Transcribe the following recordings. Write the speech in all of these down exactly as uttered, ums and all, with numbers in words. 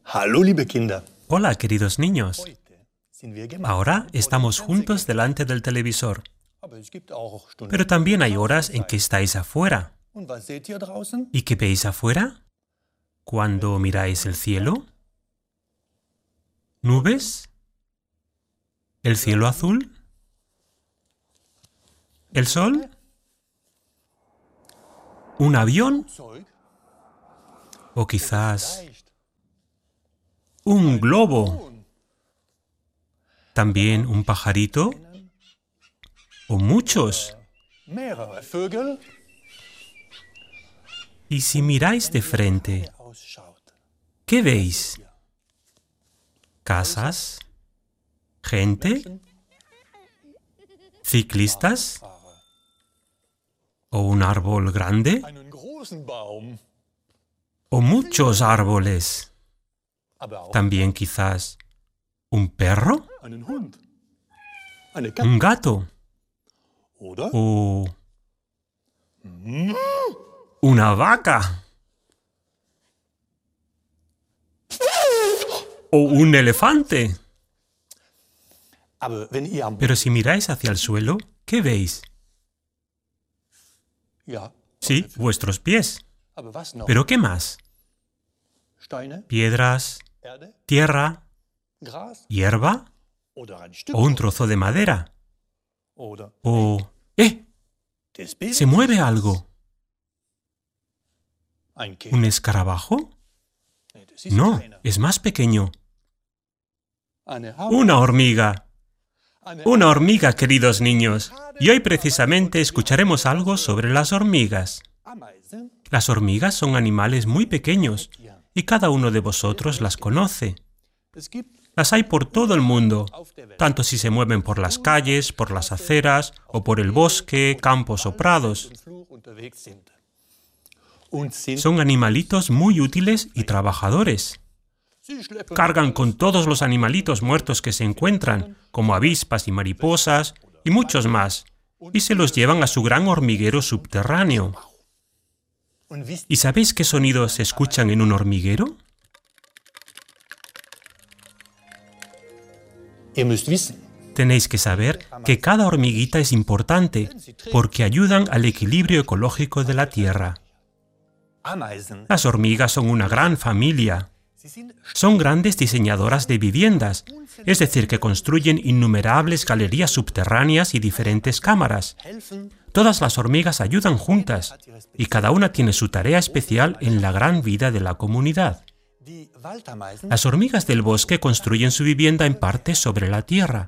Hallo, liebe Kinder. Hola, queridos niños. Ahora estamos juntos delante del televisor. Pero también hay horas en que estáis afuera. ¿Y qué veis afuera? Cuando miráis el cielo. ¿Nubes? ¿El cielo azul? ¿El sol? ¿Un avión? ¿O quizás un globo? ¿También un pajarito? ¿O muchos? Y si miráis de frente, ¿qué veis? ¿Casas? ¿Gente? ¿Ciclistas? ¿O un árbol grande? ¿O muchos árboles? ¿También quizás un perro? ¿Un gato? ¿O una vaca? ¿O un elefante? Pero si miráis hacia el suelo, ¿qué veis? Sí, vuestros pies. ¿Pero qué más? ¿Piedras? ¿Tierra? ¿Hierba? ¿O un trozo de madera? ¿O... ¡Eh! ¿Se mueve algo? ¿Un escarabajo? No, es más pequeño. ¡Una hormiga! ¡Una hormiga, queridos niños! Y hoy precisamente escucharemos algo sobre las hormigas. Las hormigas son animales muy pequeños y cada uno de vosotros las conoce. Las hay por todo el mundo, tanto si se mueven por las calles, por las aceras o por el bosque, campos o prados. Son animalitos muy útiles y trabajadores. Cargan con todos los animalitos muertos que se encuentran, como avispas y mariposas y muchos más, y se los llevan a su gran hormiguero subterráneo. ¿Y sabéis qué sonidos se escuchan en un hormiguero? Tenéis que saber que cada hormiguita es importante porque ayudan al equilibrio ecológico de la Tierra. Las hormigas son una gran familia. Son grandes diseñadoras de viviendas, es decir, que construyen innumerables galerías subterráneas y diferentes cámaras. Todas las hormigas ayudan juntas y cada una tiene su tarea especial en la gran vida de la comunidad. Las hormigas del bosque construyen su vivienda en parte sobre la tierra.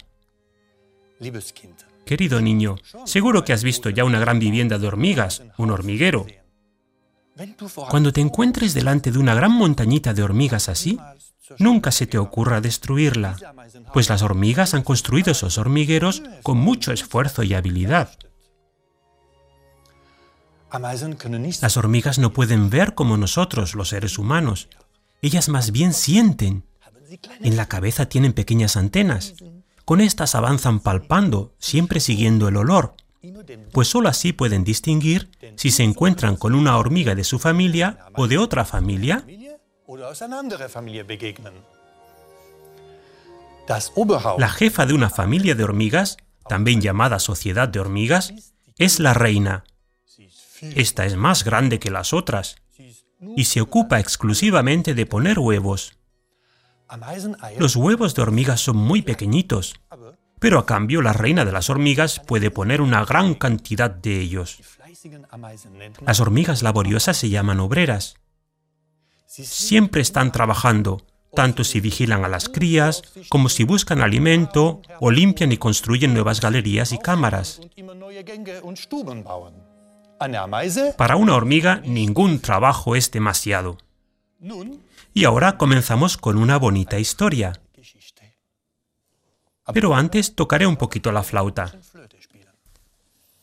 Querido niño, seguro que has visto ya una gran vivienda de hormigas, un hormiguero. Cuando te encuentres delante de una gran montañita de hormigas así, nunca se te ocurra destruirla, pues las hormigas han construido esos hormigueros con mucho esfuerzo y habilidad. Las hormigas no pueden ver como nosotros, los seres humanos. Ellas más bien sienten. En la cabeza tienen pequeñas antenas. Con estas avanzan palpando, siempre siguiendo el olor, pues solo así pueden distinguir si se encuentran con una hormiga de su familia o de otra familia. La jefa de una familia de hormigas, también llamada sociedad de hormigas, es la reina. Esta es más grande que las otras y se ocupa exclusivamente de poner huevos. Los huevos de hormigas son muy pequeñitos, pero a cambio la reina de las hormigas puede poner una gran cantidad de ellos. Las hormigas laboriosas se llaman obreras. Siempre están trabajando, tanto si vigilan a las crías, como si buscan alimento o limpian y construyen nuevas galerías y cámaras. Para una hormiga, ningún trabajo es demasiado. Y ahora comenzamos con una bonita historia. Pero antes tocaré un poquito la flauta.